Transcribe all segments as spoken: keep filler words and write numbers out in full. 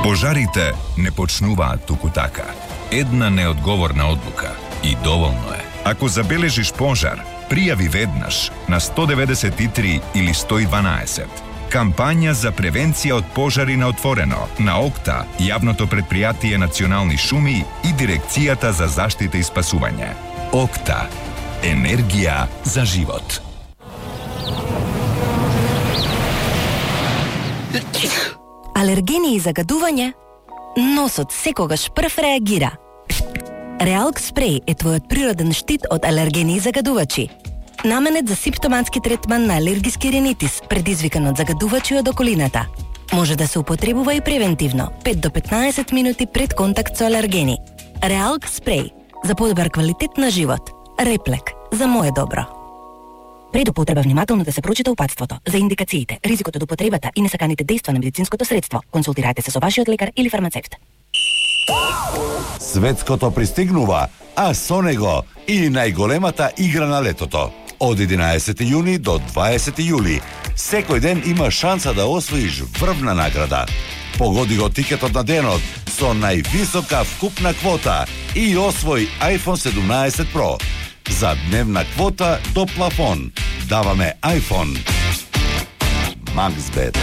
Пожарите не почнуваат туку така. Една неодговорна одлука и доволно е. Ако забележиш пожар, пријави веднаш на сто деветдесет и три или сто и дванаесет. Кампања за превенција од пожари на отворено на ОКТА, Јавното предпријатие Национални шуми и Дирекцијата за заштита и спасување. ОКТА. Енергија за живот. Алергени и загадување? Носот секогаш прв реагира. Реалк спреј е твојот природен штит од алергени и загадувачи. Наменет за симптоматски третман на алергиски ринитис, предизвикан од загадувачи од околината. Може да се употребува и превентивно, пет до петнаесет минути пред контакт со алергени. Реалк спреј за подобар квалитет на живот. Реплек за мое добро. Пред употреба внимателно да се прочита упатството за индикациите, ризикот од употребата и несаканите дејства на медицинското средство. Консултирајте се со вашиот лекар или фармацевт. Светското пристигнува, а со него и најголемата игра на летото. Од единаесети јуни до дваесети јули, секој ден има шанса да освоиш врвна награда. Погоди го тикетот на денот со највисока вкупна квота и освој iPhone седумнаесет Pro. За дневна квота до плафон даваме iPhone. Максбет.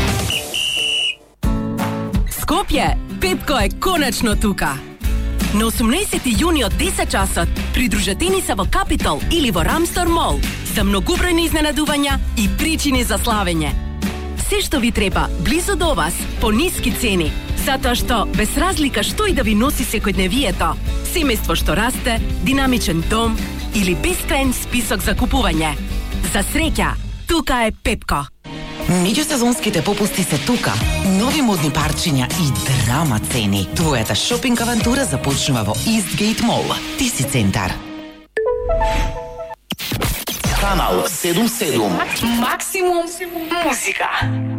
Скопје, Пепко е конечно тука. На осумнаесети јуни од десет часот придружете ни се во Капитол или во Рамстор Мол за многобројни изненадувања и причини за славење. Се што ви треба близо до вас по ниски цени, затоа што без разлика што и да ви носи секојдневието, семејство што расте, динамичен дом или бескрајен список за купување. За среќа, тука е Пепко. Меѓусезонските попусти се тука. Нови модни парчиња и драма цени. Твојата шопинг авантура започнува во Eastgate Mall. Ти си центар. Канал седумдесет и седум. Максимум музика.